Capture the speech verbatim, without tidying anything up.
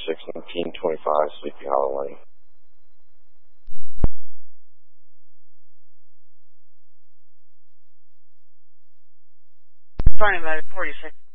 forty-six, nineteen twenty-five, Sleepy Hollow Lane. Sorry about it, forty-six.